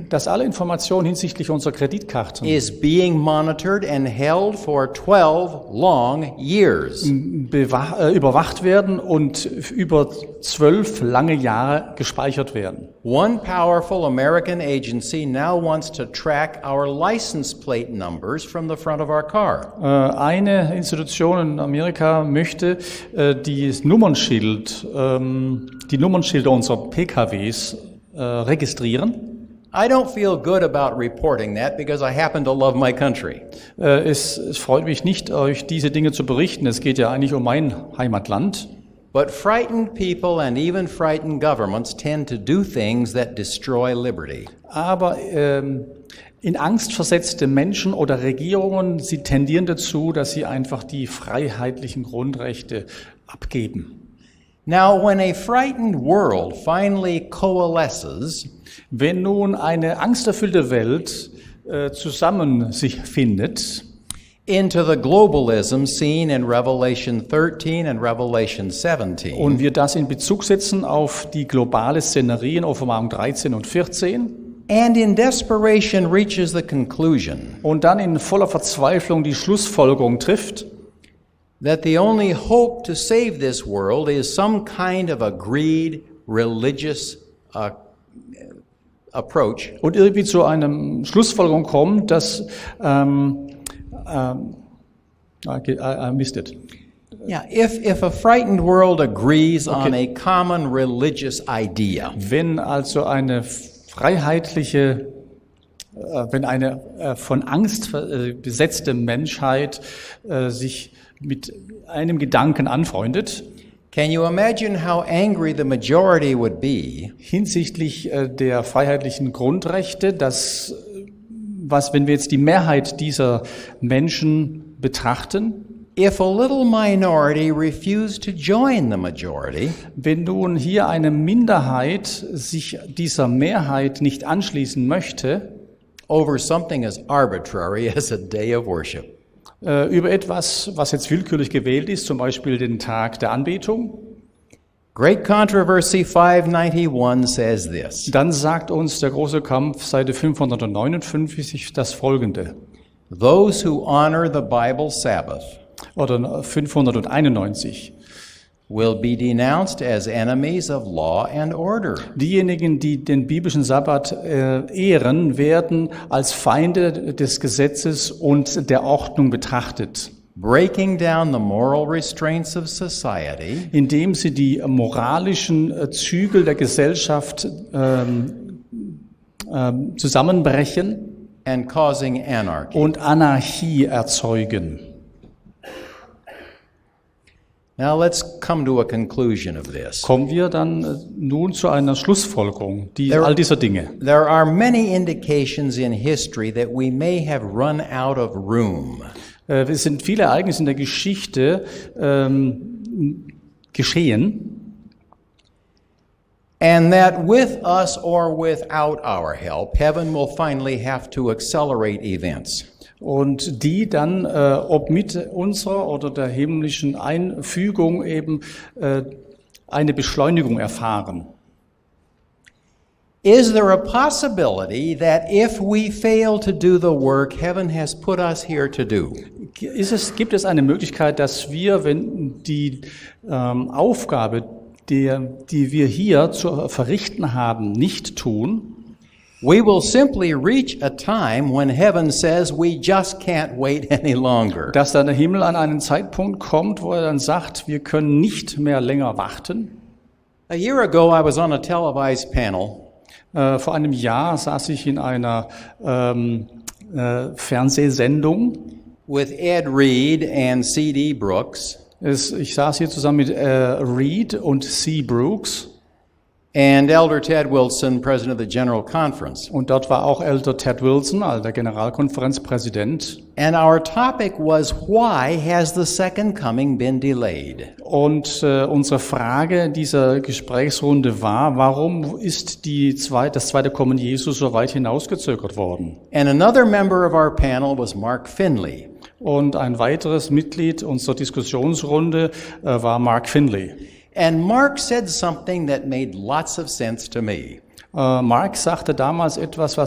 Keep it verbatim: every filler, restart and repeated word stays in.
dass alle Informationen hinsichtlich unserer Kreditkarten is being monitored and held for twelve long years. bewacht, äh, überwacht werden und über zwölf lange Jahre gespeichert werden. One powerful American agency now wants to track our license plate numbers from the front of our car. Äh, eine Institution in Amerika möchte äh, die Nummernschild, ähm, die Nummernschilder unserer P K Ws äh, registrieren. I don't feel good about reporting that because I happen to love my country. Äh, es, es freut mich nicht, euch diese Dinge zu berichten. Es geht ja eigentlich um mein Heimatland. But frightened people and even frightened governments tend to do things that destroy liberty. Aber ähm, in Angst versetzte Menschen oder Regierungen, sie tendieren dazu, dass sie einfach die freiheitlichen Grundrechte abgeben. Now, when a frightened world finally coalesces, Wenn nun eine angsterfüllte Welt äh, zusammen sich findet, into the globalism seen in Revelation thirteen and Revelation seventeen, und wir das in Bezug setzen auf die globale Szenerie in Offenbarung dreizehn und vierzehn, and in desperation reaches the conclusion und dann in voller Verzweiflung die Schlussfolgerung trifft, that the only hope to save this world is some kind of agreed religious uh, approach, und irgendwie zu einem Schlussfolgerung kommt, dass ähm, ähm, I, I missed it. yeah, if, if a frightened world agrees on a common religious idea, Wenn also eine freiheitliche, äh, wenn eine äh, von Angst äh, besetzte Menschheit äh, sich mit einem Gedanken anfreundet, can you imagine how angry the majority would be hinsichtlich äh, der freiheitlichen Grundrechte, dass, was, wenn wir jetzt die Mehrheit dieser Menschen betrachten, if a little minority refused to join the majority, wenn nun hier eine Minderheit sich dieser Mehrheit nicht anschließen möchte, over something as arbitrary as a day of worship? äh, über etwas, was jetzt willkürlich gewählt ist, zum Beispiel den Tag der Anbetung, Great Controversy five ninety-one says this: dann sagt uns der große Kampf, Seite fünfhundertneunundfünfzig, das Folgende, Those who honor the Bible Sabbath oder fünfhunderteinundneunzig. will be denounced as enemies of law and order. Diejenigen, die den biblischen Sabbat äh, ehren, werden als Feinde des Gesetzes und der Ordnung betrachtet, Breaking down the moral restraints of society indem sie die moralischen äh, Zügel der Gesellschaft ähm, ähm, zusammenbrechen and causing anarchy. und Anarchie erzeugen. Now let's come to a conclusion of this. Kommen wir dann äh, nun zu einer Schlussfolgerung die, There- all dieser Dinge. There are many indications in history that we may have run out of room Äh, es sind viele Ereignisse in der Geschichte ähm, geschehen, and that with us or without our help, heaven will finally have to accelerate events. und die dann, äh, ob mit unserer oder der himmlischen Einfügung eben äh, eine Beschleunigung erfahren. Is there a possibility that if we fail to do the work heaven has put us here to do, Ist es, gibt es eine Möglichkeit, dass wir, wenn die ähm, Aufgabe, der, die wir hier zu verrichten haben, nicht tun, we will simply reach a time when heaven says we just can't wait any longer? dass dann der Himmel an einen Zeitpunkt kommt, wo er dann sagt, wir können nicht mehr länger warten? A year ago, I was on a televised panel Äh, vor einem Jahr saß ich in einer ähm, äh, Fernsehsendung. with Ed Reed and C D Brooks, Es, ich saß hier zusammen mit äh, Reed und C. Brooks and Elder Ted Wilson, President of the General Conference. und dort war auch Elder Ted Wilson, also der Generalkonferenzpräsident. And our topic was, why has the second coming been delayed? Und äh, unsere Frage dieser Gesprächsrunde war, warum ist die zwei, das zweite Kommen Jesu so weit hinausgezögert worden? And another member of our panel was Mark Finley. Und ein weiteres Mitglied unserer Diskussionsrunde äh, war Mark Finley. And Mark said something that made lots of sense to me. Äh, Mark sagte damals etwas, was